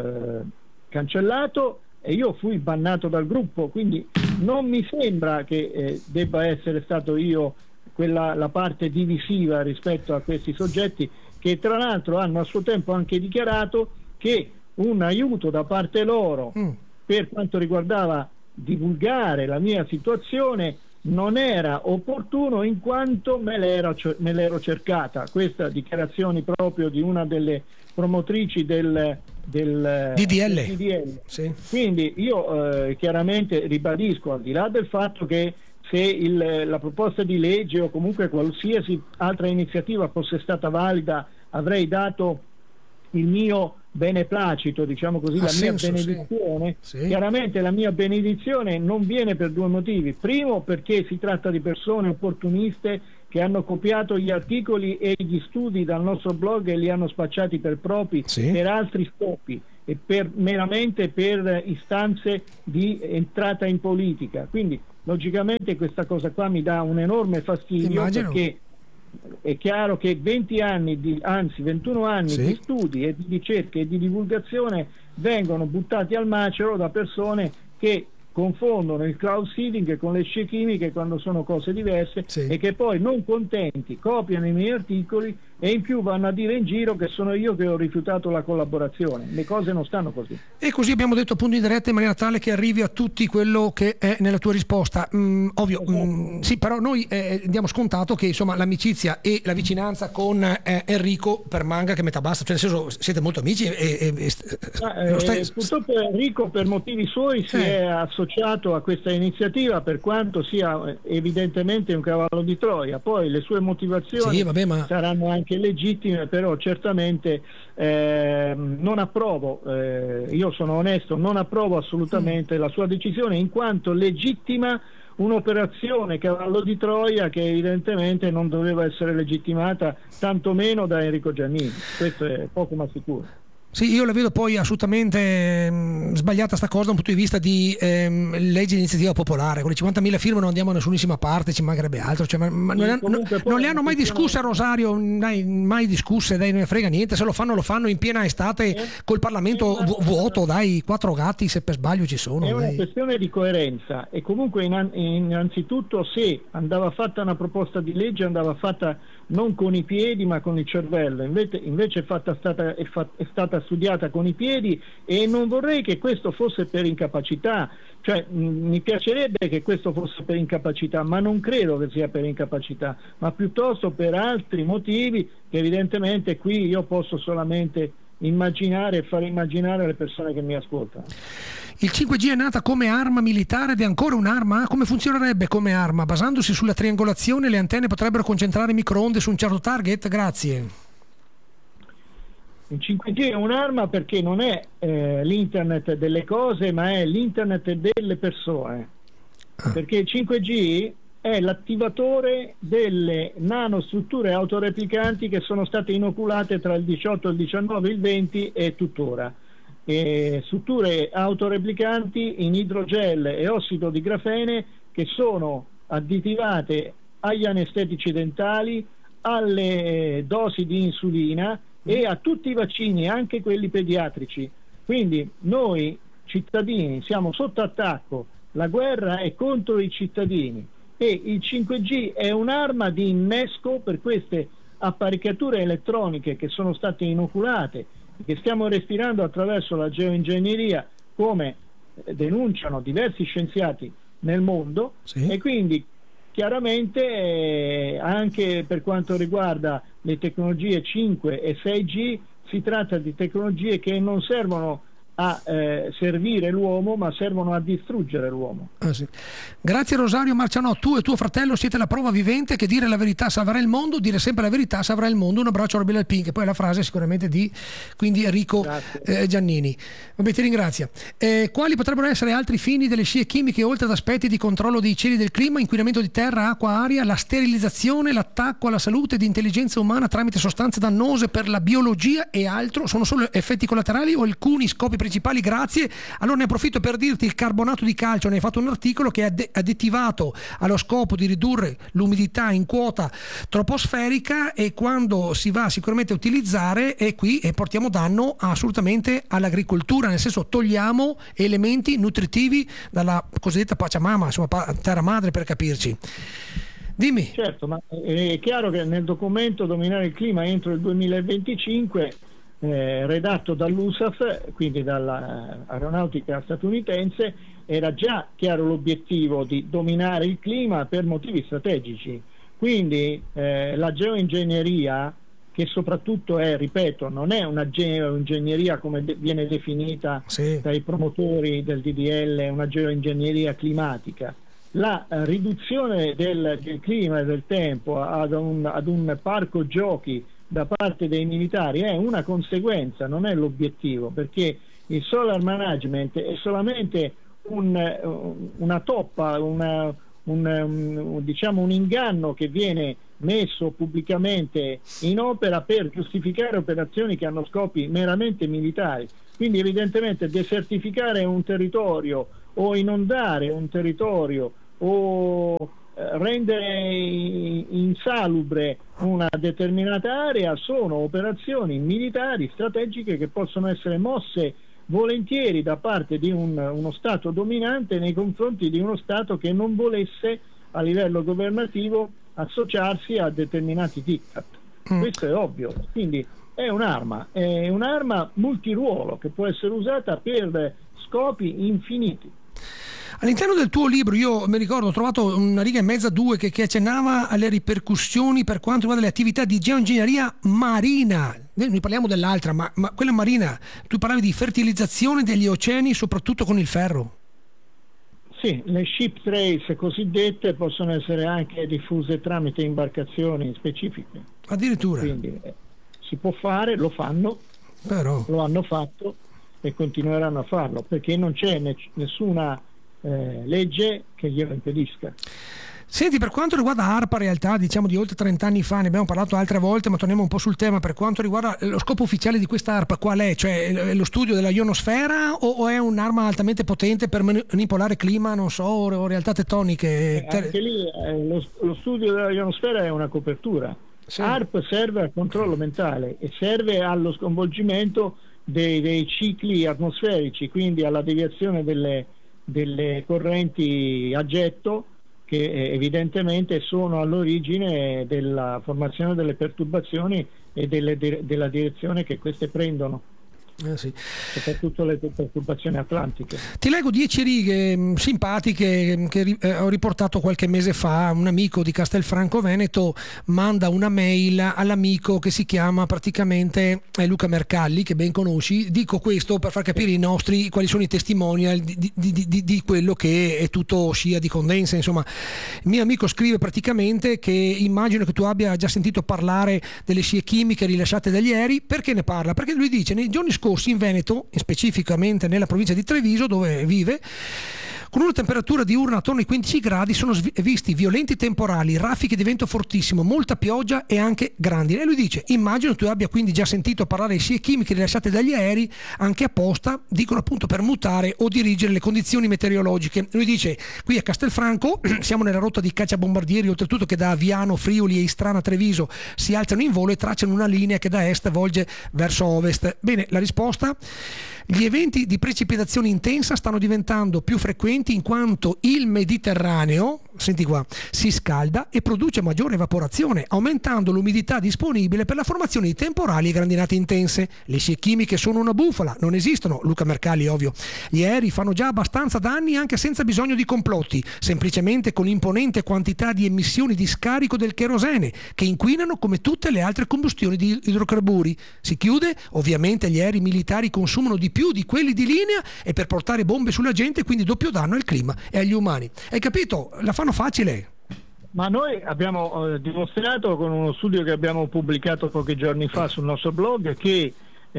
S1: cancellato e io fui bannato dal gruppo, quindi non mi sembra che debba essere stato io la parte divisiva rispetto a questi soggetti, che tra l'altro hanno a suo tempo anche dichiarato che un aiuto da parte loro per quanto riguardava divulgare la mia situazione non era opportuno, in quanto me l'ero cercata. Questa dichiarazione proprio di una delle promotrici del DDL.
S2: Sì.
S1: Quindi io chiaramente ribadisco, al di là del fatto che se la proposta di legge o comunque qualsiasi altra iniziativa fosse stata valida, avrei dato il mio beneplacito, diciamo così, la mia benedizione,
S2: sì.
S1: Chiaramente la mia benedizione non viene per due motivi. Primo, perché si tratta di persone opportuniste che hanno copiato gli articoli e gli studi dal nostro blog e li hanno spacciati per propri,
S2: sì,
S1: per altri scopi e meramente per istanze di entrata in politica. Quindi logicamente questa cosa qua mi dà un enorme fastidio. Immagino. Perché è chiaro che 20 anni anzi 21 anni
S2: sì,
S1: di studi e di ricerche e di divulgazione vengono buttati al macero da persone che confondono il cloud seeding con le scie chimiche quando sono cose diverse, sì, e che poi, non contenti, copiano i miei articoli e in più vanno a dire in giro che sono io che ho rifiutato la collaborazione. Le cose non stanno così.
S2: E così abbiamo detto appunto in diretta, in maniera tale che arrivi a tutti quello che è nella tua risposta. Ovvio, sì, però noi diamo scontato che insomma l'amicizia e la vicinanza con Enrico permanga che metà basta, cioè nel senso siete molto amici
S1: purtroppo Enrico per motivi suoi si è associato a questa iniziativa, per quanto sia evidentemente un cavallo di Troia. Poi le sue motivazioni saranno anche legittime, però certamente non approvo, io sono onesto, non approvo assolutamente la sua decisione, in quanto legittima un'operazione cavallo di Troia che evidentemente non doveva essere legittimata tantomeno da Enrico Giannini. Questo è poco ma sicuro.
S2: Sì, io la vedo poi assolutamente sbagliata sta cosa da un punto di vista di legge di iniziativa popolare. Con le 50.000 firme non andiamo da nessunissima parte, ci mancherebbe altro. Cioè, non le hanno mai discusse a Rosario, mai discusse, dai, non ne frega niente. Se lo fanno in piena estate col Parlamento vuoto, dai, 4 gatti se per sbaglio ci sono.
S1: È una questione di coerenza e comunque innanzitutto se andava fatta una proposta di legge andava fatta non con i piedi ma con il cervello, invece è stata studiata con i piedi, e non vorrei che questo fosse per incapacità, cioè mi piacerebbe che questo fosse per incapacità, ma non credo che sia per incapacità, ma piuttosto per altri motivi che evidentemente qui io posso solamente immaginare e far immaginare alle persone che mi ascoltano.
S2: Il 5G è nata come arma militare ed è ancora un'arma? Come funzionerebbe come arma? Basandosi sulla triangolazione le antenne potrebbero concentrare microonde su un certo target? Grazie.
S1: Il 5G è un'arma perché non è l'internet delle cose, ma è l'internet delle persone. Perché il 5G è l'attivatore delle nanostrutture autoreplicanti che sono state inoculate tra il 18, il 19, il 20 e tuttora. Strutture autoreplicanti in idrogel e ossido di grafene che sono additivate agli anestetici dentali, alle dosi di insulina e a tutti i vaccini, anche quelli pediatrici. Quindi noi cittadini siamo sotto attacco, la guerra è contro i cittadini e il 5G è un'arma di innesco per queste apparecchiature elettroniche che sono state inoculate, che stiamo respirando attraverso la geoingegneria, come denunciano diversi scienziati nel mondo, sì. E quindi chiaramente anche per quanto riguarda le tecnologie 5 e 6G si tratta di tecnologie che non servono a servire l'uomo, ma servono a distruggere l'uomo.
S2: Sì. Grazie Rosario Marcianò, tu e tuo fratello siete la prova vivente che dire la verità salverà il mondo, dire sempre la verità salverà il mondo. Un abbraccio a Robbie Pink, poi la frase sicuramente di quindi Enrico Giannini. Vabbè, ti ringrazio. Quali potrebbero essere altri fini delle scie chimiche oltre ad aspetti di controllo dei cieli del clima, inquinamento di terra, acqua, aria, la sterilizzazione, l'attacco alla salute ed intelligenza umana tramite sostanze dannose per la biologia e altro? Sono solo effetti collaterali o alcuni scopi principali? Grazie. Allora ne approfitto per dirti il carbonato di calcio, ne hai fatto un articolo che è additivato allo scopo di ridurre l'umidità in quota troposferica e quando si va sicuramente a utilizzare e qui portiamo danno assolutamente all'agricoltura, nel senso togliamo elementi nutritivi dalla cosiddetta Pachamama, insomma terra madre per capirci. Dimmi.
S1: Certo, ma è chiaro che nel documento Dominare il clima entro il 2025 redatto dall'USAF, quindi dall'aeronautica statunitense, era già chiaro l'obiettivo di dominare il clima per motivi strategici. Quindi la geoingegneria, che soprattutto ripeto, non è una geoingegneria come viene definita dai promotori del DDL, una geoingegneria climatica. La riduzione del clima e del tempo ad un parco giochi da parte dei militari è una conseguenza, non è l'obiettivo, perché il solar management è solamente una toppa, diciamo un inganno che viene messo pubblicamente in opera per giustificare operazioni che hanno scopi meramente militari. Quindi evidentemente desertificare un territorio o inondare un territorio o rendere insalubre una determinata area sono operazioni militari strategiche che possono essere mosse volentieri da parte di uno Stato dominante nei confronti di uno Stato che non volesse a livello governativo associarsi a determinati diktat. Questo è ovvio, quindi è un'arma multiruolo che può essere usata per scopi infiniti.
S2: All'interno del tuo libro, io mi ricordo, ho trovato una riga e mezza, due, che accennava alle ripercussioni per quanto riguarda le attività di geoingegneria marina. Noi parliamo dell'altra, ma quella marina, tu parlavi di fertilizzazione degli oceani, soprattutto con il ferro.
S1: Sì, le ship trace cosiddette possono essere anche diffuse tramite imbarcazioni specifiche.
S2: Addirittura.
S1: Quindi si può fare, lo fanno,
S2: però
S1: lo hanno fatto e continueranno a farlo, perché non c'è nessuna legge che glielo impedisca.
S2: Senti, per quanto riguarda ARPA, realtà diciamo di oltre 30 anni fa, ne abbiamo parlato altre volte, ma torniamo un po' sul tema. Per quanto riguarda lo scopo ufficiale di questa ARPA, qual è? Cioè lo studio della ionosfera o è un'arma altamente potente per manipolare clima, non so, o realtà tettoniche?
S1: Anche lì lo studio della ionosfera è una copertura. Sì. ARP serve al controllo mentale e serve allo sconvolgimento dei cicli atmosferici, quindi alla deviazione delle correnti a getto che evidentemente sono all'origine della formazione delle perturbazioni e della direzione che queste prendono.
S2: Sì.
S1: Soprattutto le perturbazioni atlantiche.
S2: Ti leggo 10 righe simpatiche che ho riportato qualche mese fa. Un amico di Castelfranco Veneto manda una mail all'amico che si chiama praticamente Luca Mercalli, che ben conosci. Dico questo per far capire ai nostri quali sono i testimonial di quello che è tutto scia di condensa. Insomma, il mio amico scrive praticamente che immagino che tu abbia già sentito parlare delle scie chimiche rilasciate dagli aerei. Perché ne parla? Perché lui dice nei giorni scorsi in Veneto, specificamente nella provincia di Treviso dove vive, con una temperatura diurna attorno ai 15 gradi sono visti violenti temporali, raffiche di vento fortissimo, molta pioggia e anche grandine. E lui dice, immagino tu abbia quindi già sentito parlare di scie chimiche rilasciate dagli aerei, anche apposta, dicono appunto per mutare o dirigere le condizioni meteorologiche. Lui dice, qui a Castelfranco siamo nella rotta di cacciabombardieri, oltretutto che da Aviano, Friuli e Istrana a Treviso si alzano in volo e tracciano una linea che da est volge verso ovest. Bene, la risposta? Gli eventi di precipitazione intensa stanno diventando più frequenti in quanto il Mediterraneo, senti qua, si scalda e produce maggiore evaporazione, aumentando l'umidità disponibile per la formazione di temporali e grandinate intense. Le scie chimiche sono una bufala, non esistono, Luca Mercalli ovvio. Gli aerei fanno già abbastanza danni anche senza bisogno di complotti, semplicemente con l'imponente quantità di emissioni di scarico del cherosene, che inquinano come tutte le altre combustioni di idrocarburi. Si chiude, ovviamente gli aerei militari consumano di più di quelli di linea e per portare bombe sulla gente, quindi doppio danno al clima e agli umani. Hai capito? La fanno facile.
S1: Ma noi abbiamo dimostrato con uno studio che abbiamo pubblicato pochi giorni fa sul nostro blog che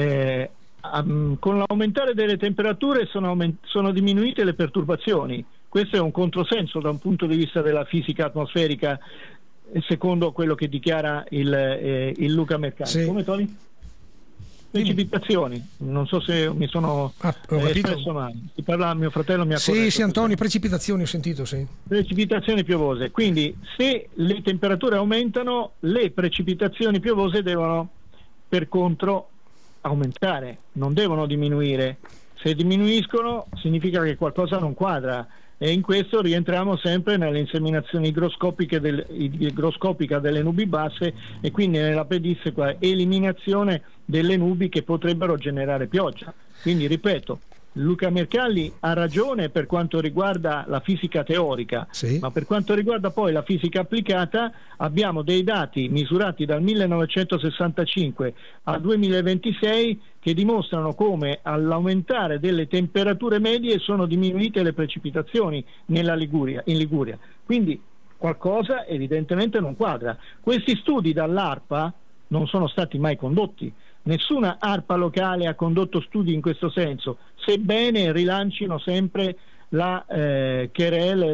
S1: con l'aumentare delle temperature sono diminuite le perturbazioni. Questo è un controsenso da un punto di vista della fisica atmosferica, secondo quello che dichiara il Luca Mercalli.
S2: Sì.
S1: Come Tony? Precipitazioni, non so se mi sono espresso male. Si parla, mio fratello mi ha corretto.
S2: Sì, Antonio, precipitazioni ho sentito, sì.
S1: Precipitazioni piovose, quindi se le temperature aumentano, le precipitazioni piovose devono per contro aumentare, non devono diminuire. Se diminuiscono significa che qualcosa non quadra e in questo rientriamo sempre nelle inseminazioni igroscopica delle nubi basse e quindi nella pedissequa eliminazione delle nubi che potrebbero generare pioggia. Quindi ripeto, Luca Mercalli ha ragione per quanto riguarda la fisica teorica, sì, ma per quanto riguarda poi la fisica applicata abbiamo dei dati misurati dal 1965 al 2026 che dimostrano come all'aumentare delle temperature medie sono diminuite le precipitazioni in Liguria. Quindi qualcosa evidentemente non quadra. Questi studi dall'ARPA non sono stati mai condotti. Nessuna ARPA locale ha condotto studi in questo senso, sebbene rilancino sempre la querela,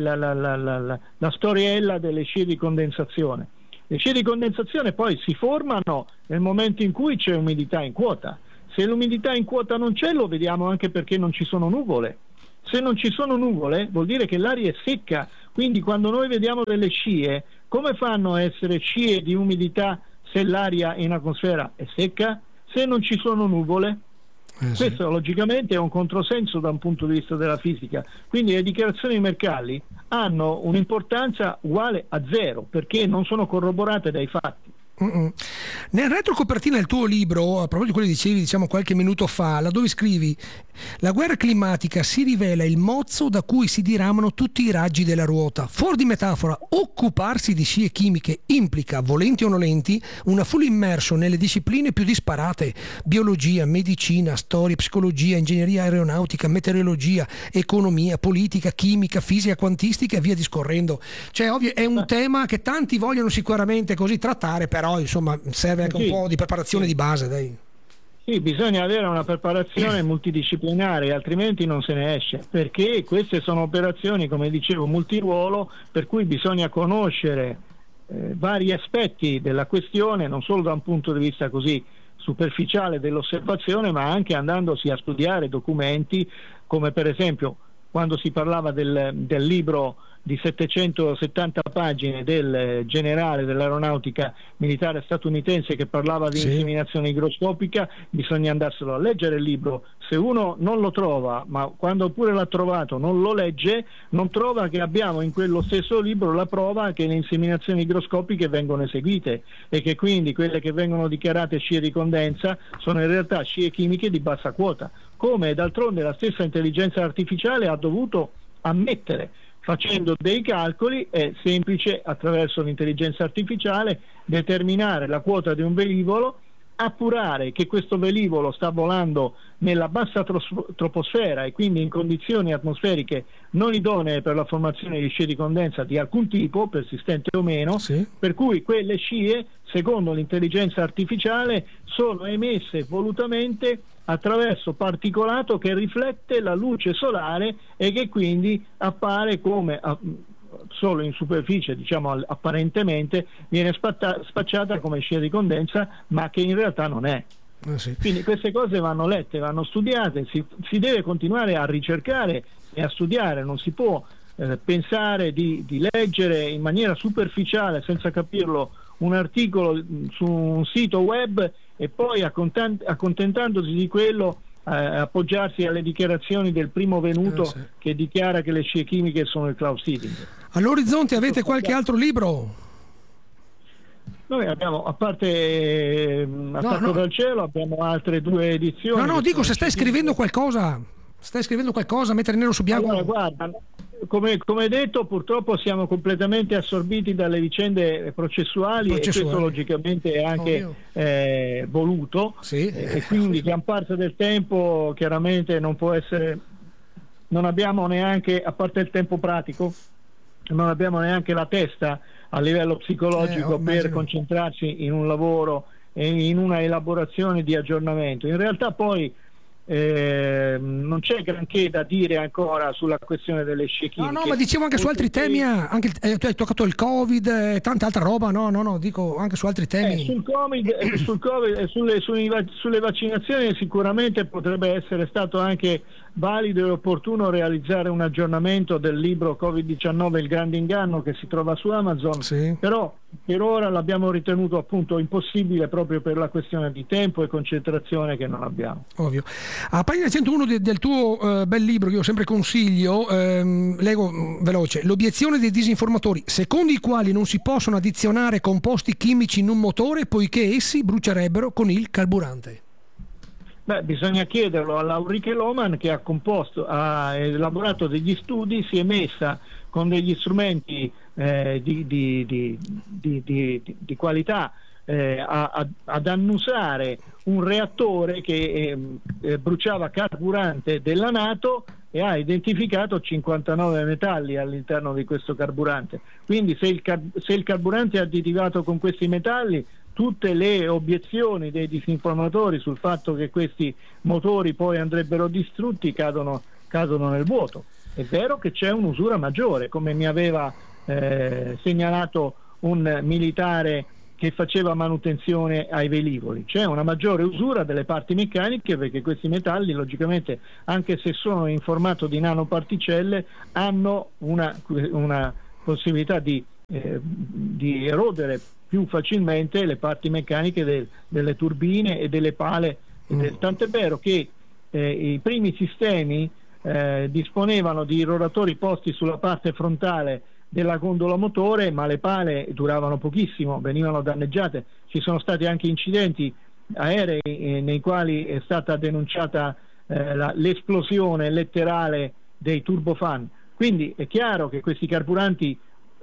S1: la storiella delle scie di condensazione. Le scie di condensazione poi si formano nel momento in cui c'è umidità in quota. Se l'umidità in quota non c'è, lo vediamo anche perché non ci sono nuvole. Se non ci sono nuvole vuol dire che l'aria è secca, quindi quando noi vediamo delle scie, come fanno a essere scie di umidità se l'aria in atmosfera è secca? Se non ci sono nuvole?
S2: Sì.
S1: Questo logicamente è un controsenso da un punto di vista della fisica, quindi le dichiarazioni Mercalli hanno un'importanza uguale a zero perché non sono corroborate dai fatti.
S2: Nel retrocopertina del tuo libro, a proposito di quello che dicevi diciamo qualche minuto fa, laddove scrivi: la guerra climatica si rivela il mozzo da cui si diramano tutti i raggi della ruota. Fuori di metafora, occuparsi di scie chimiche implica, volenti o nolenti, una full immersion nelle discipline più disparate: biologia, medicina, storia, psicologia, ingegneria aeronautica, meteorologia, economia, politica, chimica, fisica quantistica e via discorrendo. Cioè, ovvio, è un tema che tanti vogliono sicuramente così trattare, però insomma serve anche un po' di preparazione di base, dai.
S1: Sì, bisogna avere una preparazione multidisciplinare, altrimenti non se ne esce, perché queste sono operazioni, come dicevo, multiruolo, per cui bisogna conoscere vari aspetti della questione, non solo da un punto di vista così superficiale dell'osservazione, ma anche andandosi a studiare documenti, come per esempio quando si parlava del libro di 770 pagine del generale dell'aeronautica militare statunitense che parlava di inseminazione igroscopica, bisogna andarselo a leggere il libro. Se uno non lo trova, ma quando pure l'ha trovato non lo legge, non trova che abbiamo in quello stesso libro la prova che le inseminazioni igroscopiche vengono eseguite e che quindi quelle che vengono dichiarate scie di condensa sono in realtà scie chimiche di bassa quota, come d'altronde la stessa intelligenza artificiale ha dovuto ammettere. Facendo dei calcoli è semplice, attraverso l'intelligenza artificiale, determinare la quota di un velivolo, appurare che questo velivolo sta volando nella bassa troposfera e quindi in condizioni atmosferiche non idonee per la formazione di scie di condensa di alcun tipo, persistente o meno, per cui quelle scie, secondo l'intelligenza artificiale, sono emesse volutamente attraverso particolato che riflette la luce solare e che quindi appare come solo in superficie, diciamo apparentemente, viene spacciata come scia di condensa, ma che in realtà non è. Quindi queste cose vanno lette, vanno studiate, si deve continuare a ricercare e a studiare, non si può pensare di leggere in maniera superficiale, senza capirlo, un articolo su un sito web e poi accontentandosi di quello appoggiarsi alle dichiarazioni del primo venuto che dichiara che le scie chimiche sono il cloud seeding.
S2: All'orizzonte avete qualche altro libro?
S1: Noi abbiamo, a parte Attacco dal cielo, abbiamo altre 2 edizioni.
S2: No, dico se stai scrivendo qualcosa, mettere nero su bianco.
S1: Allora, guarda, come detto, purtroppo siamo completamente assorbiti dalle vicende processuali. E questo logicamente è anche voluto, e quindi gran parte del tempo chiaramente non può essere, non abbiamo neanche, a parte il tempo pratico, non abbiamo neanche la testa a livello psicologico per concentrarci in un lavoro e in una elaborazione di aggiornamento. In realtà poi non c'è granché da dire ancora sulla questione delle scie chimiche.
S2: No, ma dicevo anche su altri temi, anche tu hai toccato il Covid e tanta altra roba, no, dico anche su altri temi.
S1: Sul Covid e sulle vaccinazioni sicuramente potrebbe essere stato anche valido e opportuno realizzare un aggiornamento del libro Covid-19 il grande inganno che si trova su Amazon, però per ora l'abbiamo ritenuto appunto impossibile proprio per la questione di tempo e concentrazione che non abbiamo.
S2: Ovvio. A pagina 101 del tuo bel libro che io sempre consiglio, leggo veloce: l'obiezione dei disinformatori secondo i quali non si possono addizionare composti chimici in un motore poiché essi brucierebbero con il carburante.
S1: Bisogna chiederlo all'Ulrike Lohmann, che ha elaborato degli studi, si è messa con degli strumenti di qualità ad annusare un reattore che bruciava carburante della NATO e ha identificato 59 metalli all'interno di questo carburante. Quindi se il carburante è additivato con questi metalli tutte le obiezioni dei disinformatori sul fatto che questi motori poi andrebbero distrutti cadono nel vuoto. È vero che c'è un'usura maggiore, come mi aveva segnalato un militare che faceva manutenzione ai velivoli. C'è una maggiore usura delle parti meccaniche, perché questi metalli, logicamente, anche se sono in formato di nanoparticelle, hanno una possibilità di erodere più facilmente le parti meccaniche delle turbine e delle pale. Tant'è vero che i primi sistemi disponevano di rotatori posti sulla parte frontale della gondola motore, ma le pale duravano pochissimo, venivano danneggiate. Ci sono stati anche incidenti aerei nei quali è stata denunciata l'esplosione letterale dei turbofan. Quindi è chiaro che questi carburanti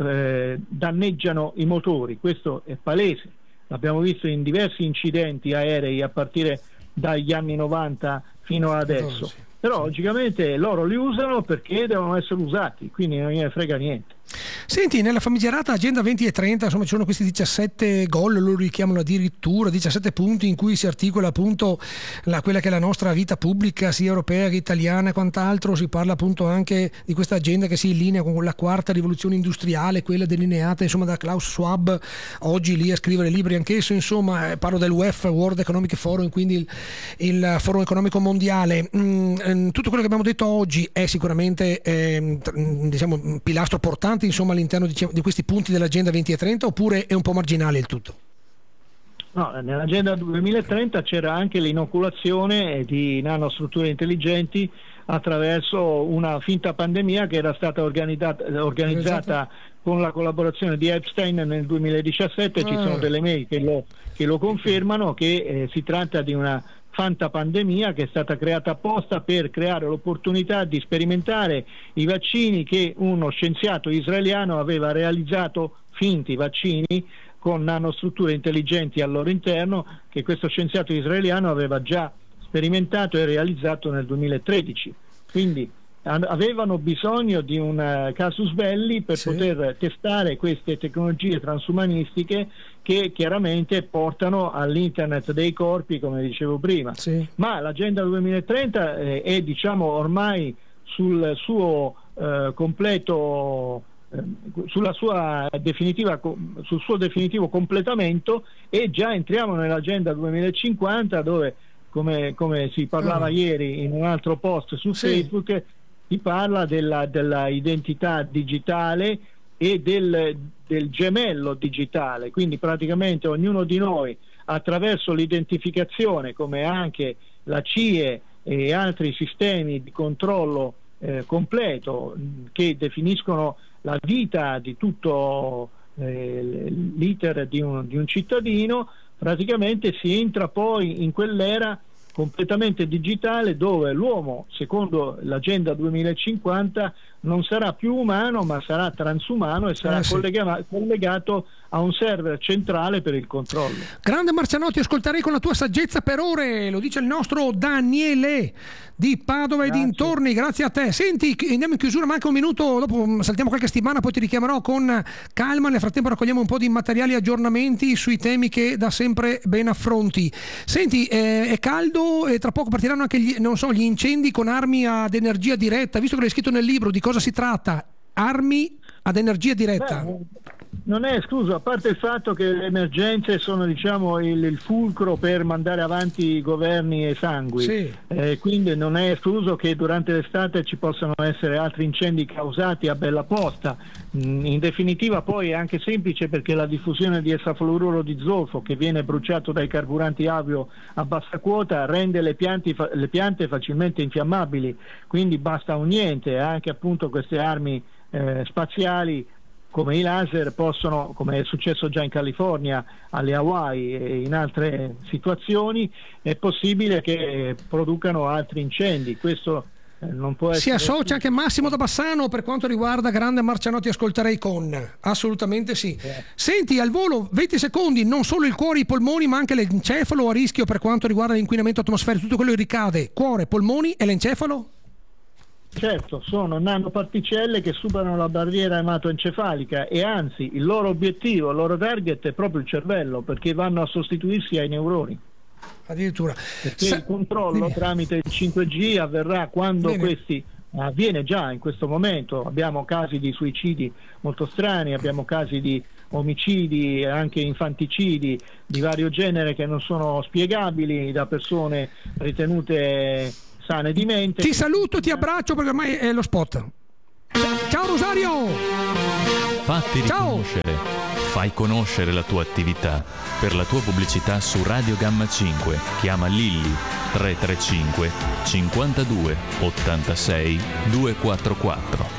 S1: danneggiano i motori, questo è palese, l'abbiamo visto in diversi incidenti aerei a partire dagli anni 90 fino ad adesso. Però logicamente loro li usano perché devono essere usati, quindi non gliene frega niente.
S2: Senti, nella famigerata Agenda 2030, insomma, ci sono questi 17 goal, loro li chiamano addirittura 17 punti in cui si articola appunto quella che è la nostra vita pubblica, sia europea che italiana e quant'altro. Si parla appunto anche di questa agenda che si linea con la quarta rivoluzione industriale, quella delineata insomma da Klaus Schwab, oggi lì a scrivere libri anch'esso, insomma, parlo del WEF, World Economic Forum, quindi il Forum Economico Mondiale. Tutto quello che abbiamo detto oggi è sicuramente diciamo un pilastro portante insomma all'interno di questi punti dell'agenda 2030, oppure è un po' marginale il tutto?
S1: No, nell'agenda 2030 c'era anche l'inoculazione di nanostrutture intelligenti attraverso una finta pandemia che era stata organizzata con la collaborazione di Epstein nel 2017. Ci sono delle mail che lo confermano, che si tratta di una fantapandemia che è stata creata apposta per creare l'opportunità di sperimentare i vaccini che uno scienziato israeliano aveva realizzato, finti vaccini con nanostrutture intelligenti al loro interno, che questo scienziato israeliano aveva già sperimentato e realizzato nel 2013. Quindi avevano bisogno di un casus belli per poter testare queste tecnologie transumanistiche che chiaramente portano all'internet dei corpi, come dicevo prima. Ma l'agenda 2030 è diciamo ormai sul suo completo sul suo definitivo completamento, e già entriamo nell'agenda 2050 dove, come si parlava ieri in un altro post su Facebook, si parla della identità digitale e del gemello digitale, quindi praticamente ognuno di noi attraverso l'identificazione, come anche la CIE e altri sistemi di controllo completo che definiscono la vita di tutto l'iter di un cittadino, praticamente si entra poi in quell'era completamente digitale dove l'uomo, secondo l'agenda 2050, non sarà più umano ma sarà transumano e sarà collegato a un server centrale per il controllo.
S2: Grande Marcianotti, ascolterei con la tua saggezza per ore, lo dice il nostro Daniele di Padova e dintorni. Grazie a te. Senti, andiamo in chiusura, manca un minuto, dopo saltiamo qualche settimana, poi ti richiamerò con calma. Nel frattempo raccogliamo un po' di materiali, aggiornamenti sui temi che da sempre ben affronti. Senti, è caldo e tra poco partiranno anche gli incendi con armi ad energia diretta, visto che l'hai scritto nel libro, di cosa si tratta? Armi ad energia diretta?
S1: Non è escluso, a parte il fatto che le emergenze sono il fulcro per mandare avanti i governi esangui, quindi non è escluso che durante l'estate ci possano essere altri incendi causati a bella posta. In definitiva poi è anche semplice, perché la diffusione di esafluoruro di zolfo, che viene bruciato dai carburanti avio a bassa quota, rende le piante facilmente infiammabili, quindi basta un niente. Anche appunto queste armi spaziali come i laser possono, come è successo già in California, alle Hawaii e in altre situazioni, è possibile che producano altri incendi. Questo non può essere.
S2: Si associa anche Massimo da Bassano per quanto riguarda Grande Marcianotti, ascolterei con. Assolutamente sì. Senti, al volo 20 secondi, non solo il cuore e i polmoni ma anche l'encefalo a rischio per quanto riguarda l'inquinamento atmosferico, tutto quello che ricade cuore, polmoni e l'encefalo?
S1: Certo, sono nanoparticelle che superano la barriera ematoencefalica e anzi il loro obiettivo, il loro target è proprio il cervello, perché vanno a sostituirsi ai neuroni.
S2: Addirittura.
S1: Perché il controllo tramite il 5G avverrà quando questi avviene già in questo momento. Abbiamo casi di suicidi molto strani, abbiamo casi di omicidi, anche infanticidi di vario genere che non sono spiegabili da persone ritenute sane di mente.
S2: Ti saluto, ti abbraccio perché ormai è lo spot. Ciao Rosario!
S3: Fatti riconoscere. Fai conoscere la tua attività. Per la tua pubblicità su Radio Gamma 5 chiama Lilli 335 52 86 244.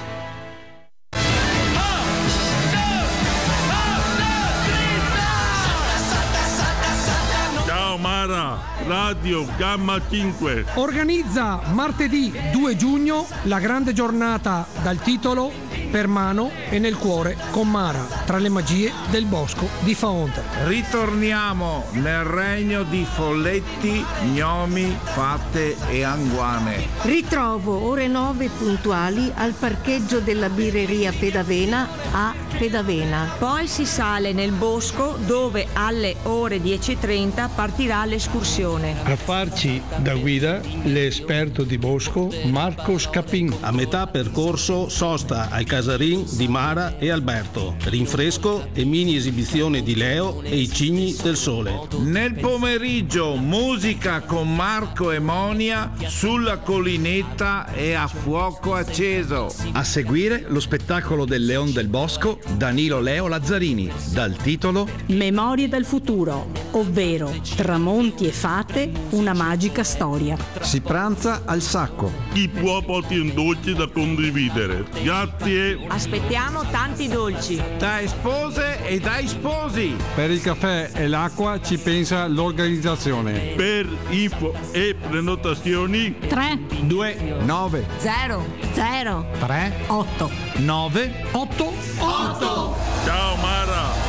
S4: Ciao Mara, Radio Gamma 5
S2: organizza martedì 2 giugno la grande giornata dal titolo Per mano e nel cuore con Mara, tra le magie del bosco di Faonte.
S5: Ritorniamo nel regno di folletti, gnomi, fatte e anguane.
S6: Ritrovo ore 9 puntuali al parcheggio della birreria Pedavena a Pedavena.
S7: Poi si sale nel bosco dove alle ore 10:30 partirà l'escursione.
S8: A farci da guida l'esperto di bosco Marco Scapin.
S9: A metà percorso sosta al casarin di Mara e Alberto, rinfresco e mini esibizione di Leo e i cigni del sole.
S5: Nel pomeriggio musica con Marco e Monia sulla collinetta e a fuoco acceso.
S10: A seguire lo spettacolo del Leon del Bosco Danilo Leo Lazzarini dal titolo
S11: Memorie del futuro, ovvero tramonti e fate, una magica storia.
S10: Si pranza al Sacco.
S4: Chi può porti un dolce da condividere. Grazie.
S7: Aspettiamo tanti dolci.
S5: Dai spose e dai sposi.
S8: Per il caffè e l'acqua ci pensa l'organizzazione.
S4: Per info e prenotazioni
S11: 3
S10: 2 9
S7: 0
S11: 0
S10: 3
S11: 8
S10: 9
S2: 8.
S4: Ciao Mara.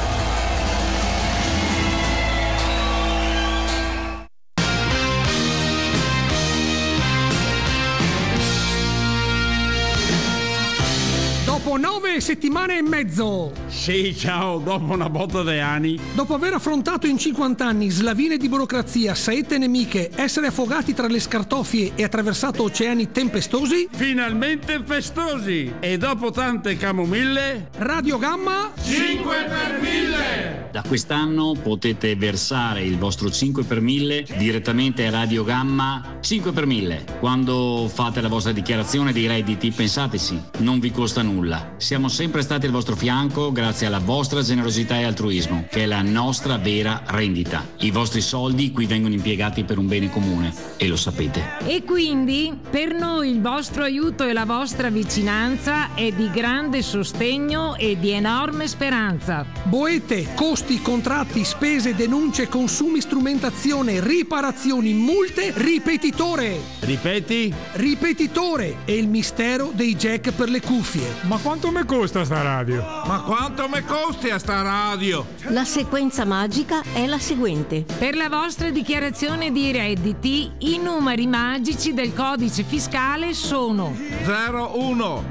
S2: Dopo 9 settimane e mezzo,
S8: Sì, ciao, dopo una botta di anni.
S2: dopo aver affrontato in 50 anni slavine di burocrazia, saette nemiche, essere affogati tra le scartoffie e attraversato oceani tempestosi,
S8: Finalmente festosi. E dopo tante camomille,
S2: Radio Gamma
S5: 5 per 1000.
S12: Da quest'anno potete versare il vostro 5 per 1000 direttamente a Radio Gamma 5 per 1000. Quando fate la vostra dichiarazione dei redditi, pensateci, non vi costa nulla. Siamo sempre stati al vostro fianco grazie alla vostra generosità e altruismo, che è la nostra vera rendita. I vostri soldi qui vengono impiegati per un bene comune e lo sapete.
S13: E quindi per noi il vostro aiuto e la vostra vicinanza è di grande sostegno e di enorme speranza.
S2: boete, costi, contratti, spese, denunce, consumi, strumentazione, riparazioni, multe, ripetitore.
S8: ripeti?
S2: Ripetitore è il mistero dei jack per le cuffie.
S8: Ma quanto mi costa sta radio?
S5: Ma quanto mi costi a sta radio?
S6: La sequenza magica è la seguente.
S13: Per la vostra dichiarazione di redditi, i numeri magici del codice fiscale sono
S5: 01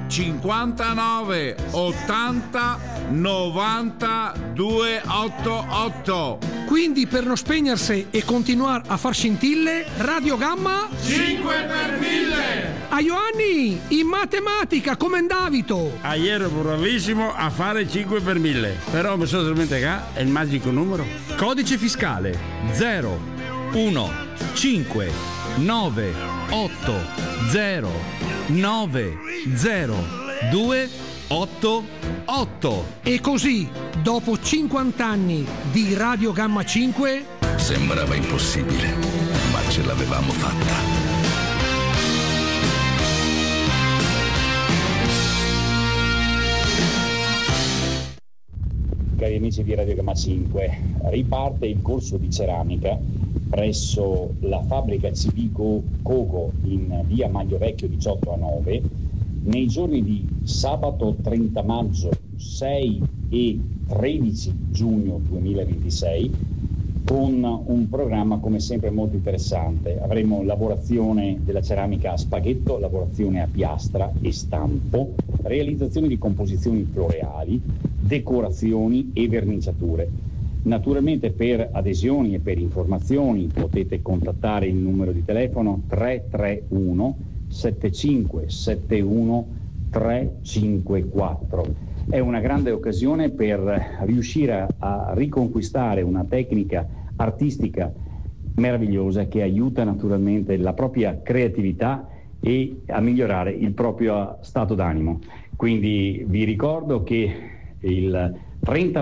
S5: 59 80 90 288.
S2: Quindi per non spegnersi e continuare a far scintille, Radio Gamma
S5: 5 per 1000.
S2: a Ioanni in matematica come Davito.
S8: Ieri ero bravissimo a fare 5 per 1000. Però mi sono dimenticato è il magico numero.
S10: Codice fiscale 0 1 5 9 8 0 9 0 2 8 8.
S2: E così, dopo 50 anni di Radio Gamma 5,
S14: sembrava impossibile, ma ce l'avevamo fatta.
S12: Cari amici di Radio Gamma 5, riparte il corso di ceramica presso la fabbrica Civico Cogo in via Maglio Vecchio 18 a 9 nei giorni di sabato 30 maggio, 6 e 13 giugno 2026 con un programma come sempre molto interessante. Avremo lavorazione della ceramica a spaghetto, lavorazione a piastra e stampo, realizzazione di composizioni floreali, decorazioni e verniciature. Naturalmente per adesioni e per informazioni potete contattare il numero di telefono 331 7571 354. È una grande occasione per riuscire a riconquistare una tecnica artistica meravigliosa che aiuta naturalmente la propria creatività e a migliorare il proprio stato d'animo. Quindi vi ricordo che il 30